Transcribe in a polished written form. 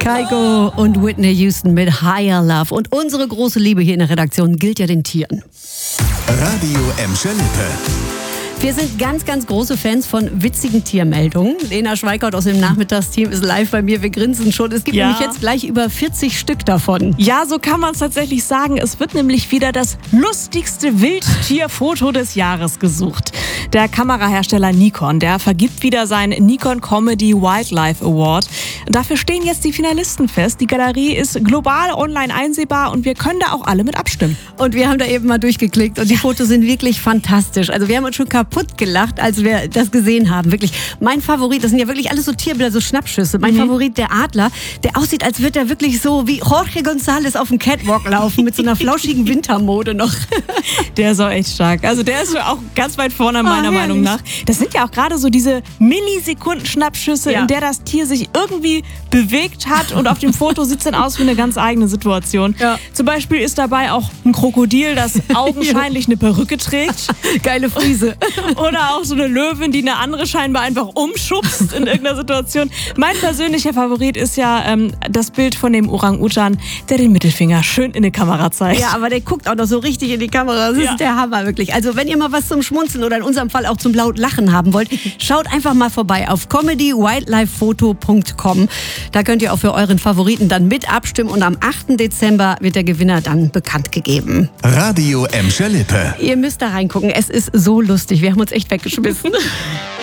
Kygo und Whitney Houston mit Higher Love. Und unsere große Liebe hier in der Redaktion gilt ja den Tieren. Radio Emscher Lippe. Wir sind ganz, ganz große Fans von witzigen Tiermeldungen. Lena Schweikart aus dem Nachmittagsteam ist live bei mir. Wir grinsen schon. Es gibt nämlich jetzt gleich über 40 Stück davon. Ja, so kann man es tatsächlich sagen. Es wird nämlich wieder das lustigste Wildtierfoto des Jahres gesucht. Der Kamerahersteller Nikon, der vergibt wieder seinen Nikon Comedy Wildlife Award. Dafür stehen jetzt die Finalisten fest. Die Galerie ist global online einsehbar und wir können da auch alle mit abstimmen. Und wir haben da eben mal durchgeklickt und die Fotos sind wirklich fantastisch. Also wir haben uns schon kaputt gelacht, als wir das gesehen haben. Wirklich. Mein Favorit, das sind ja wirklich alles so Tierbilder, so Schnappschüsse. Mein Favorit, der Adler, der aussieht, als würde er wirklich so wie Jorge González auf dem Catwalk laufen, mit so einer flauschigen Wintermode noch. Der ist auch echt stark. Also der ist auch ganz weit vorne meiner Meinung nach. Das sind ja auch gerade so diese Millisekunden-Schnappschüsse, in der das Tier sich irgendwie bewegt hat und auf dem Foto sieht es dann aus wie eine ganz eigene Situation. Ja. Zum Beispiel ist dabei auch ein Krokodil, das augenscheinlich eine Perücke trägt. Geile Friese. Oder auch so eine Löwin, die eine andere scheinbar einfach umschubst in irgendeiner Situation. Mein persönlicher Favorit ist ja das Bild von dem Orang-Utan, der den Mittelfinger schön in die Kamera zeigt. Ja, aber der guckt auch noch so richtig in die Kamera. Das ist der Hammer, wirklich. Also wenn ihr mal was zum Schmunzeln oder in unserem Fall auch zum laut Lachen haben wollt, schaut einfach mal vorbei auf comedywildlifephoto.com. Da könnt ihr auch für euren Favoriten dann mit abstimmen und am 8. Dezember wird der Gewinner dann bekannt gegeben. Radio Emscher Lippe. Ihr müsst da reingucken. Es ist so lustig. Wir haben uns echt weggeschmissen.